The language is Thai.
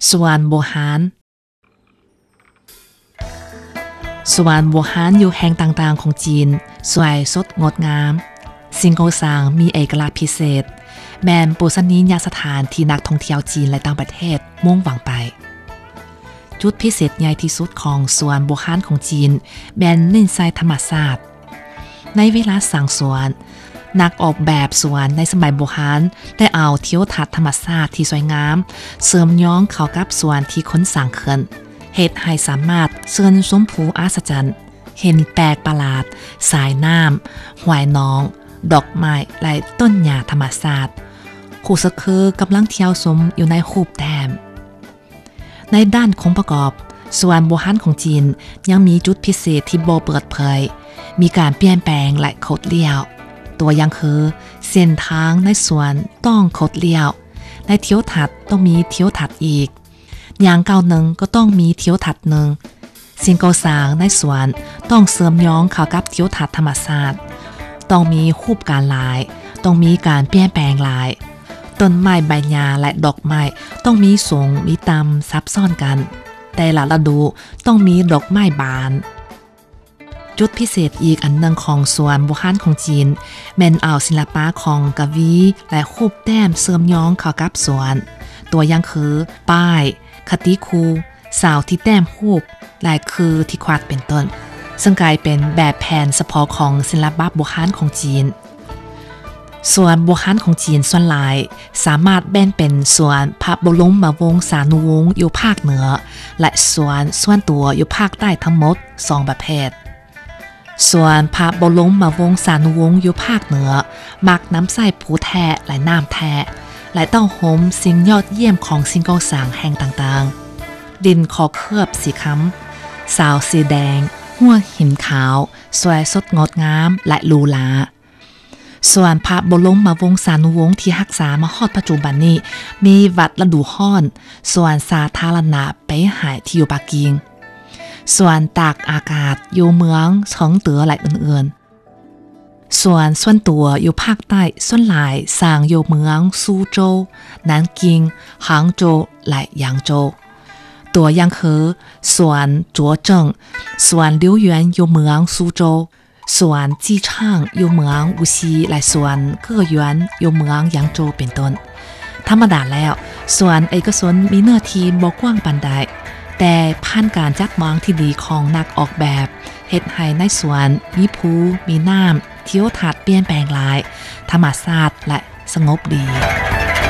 สวนโบฮานสวนโบฮานอยู่แห่งต่างๆของจีนสวยสดงดงามสิ่งก่อสร้างมีเอกลักษณ์พิเศษแม้นปูสนียสถานที่นักท่องเที่ยวจีนและต่างประเทศมุ่งหวังไปจุดพิเศษใหญ่ที่สุดของสวนโบฮานของจีนแม้นเน้นใส่ธรรมชาติในเวลาสร้างสวนนักออกแบบสวนในสมัยโบราณได้เอาเที่ยวทัศน์ธรรมชาติที่สวยงามเสริมย้องเข้ากับสวนที่ค้นสร้างขึ้นเฮ็ดให้สามารถเชิญชมผู้อัศจรรย์เห็นแปลกประหลาดสายน้ำหวายน้องดอกไม้และต้นหญ้าธรรมชาติผู้สึกคือกำลังเที่ยวชมอยู่ในรูปแต้มในด้านองค์ประกอบสวนโบราณของจีนยังมีจุดพิเศษที่บ่เปิดเผยมีการเปลี่ยนแปลงและคดเลี้ยวตัวอย่างคือเส้นทางในสวนต้องคดเลี้ยวในเที่ยวทัศน์ต้องมีเที่ยวทัศน์อีกอย่างเก่าหนึ่งก็ต้องมีเที่ยวทัศน์หนึ่งสิ่งก่อสร้างในสวนต้องเสริมย้องเข้ากับเที่ยวทัศน์ธรรมชาติต้องมีรูปการหลายต้องมีการเปลี่ยนแปลงหลายต้นไม้ใบหญ้าและดอกไม้ต้องมีสูงมีต่ำซับซ้อนกันแต่ละฤดูต้องมีดอกไม้บานจุดพิเศษอีกอันหนึ่งของสวนโบราณของจีนแม่นเอาศิลปะของกวีและรูปแต้มเสริมย้องเข้ากับสวนตัวอย่างคือป้ายคติคูสาวที่แต้มรูปและคือที่ควาดเป็นต้นซึ่งกลายเป็นแบบแผนเฉพาะของศิลปะโบราณของจีนส่วนโบราณของจีนส่วนหลายสามารถแบ่งเป็นส่วนพระบรมวงศานุวงศ์อยู่ภาคเหนือและส่วนตัวอยู่ภาคใต้ทั้งหมด2ประเภทส่วนพระบรมวงศานุวงศ์อยู่ภาคเหนือมักน้ำใส่ผูแท้และน้ำแท้และต้องโหมสิ่งยอดเยี่ยมของสิ่งก่อสร้างแห่งต่างๆดินขอเคลือบสีค้ำสาวสีแดงหัวหินขาวสวยสดงดงามและหรูหราส่วนพระบรมวงศานุวงศ์ที่รักษามาฮอดปัจจุบันนี้มีวัดฤดูร้อนส่วนสาธารณะไปหายที่อยู่ปักกิ่งส่วนตากอากาศอยู่เมืองเฉิงเต๋อและอื่นๆส่วนตัวอยู่ภาคใต้ส่วนหลายสร้างอยู่เมืองซูโจวนันกิงหางโจวและหยางโจวตัวอย่างคือส่วนจัวเจิ้งส่วนลิวหยวนอยู่เมืองซูโจวส่วนจี้ช่างอยู่เมืองอุซีและส่วนเก้อหยวนอยู่เมืองหยางโจวเป็นต้นธรรมดาแล้วส่วนเอกชนมีเนื้อที่บ่กว้างปานใดแต่ผ่านการจัดวางที่ดีของนักออกแบบเฮ็ดให้ในสวนมีภูมีน้ำเที่ยวทัศน์เปลี่ยนแปลงหลายธรรมชาติและสงบดี